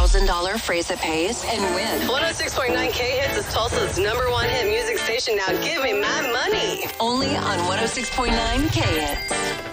$1,000 phrase that pays and win. 106.9 K-Hits is Tulsa's #1 hit music station. Now give me my money. Only on 106.9 K-Hits.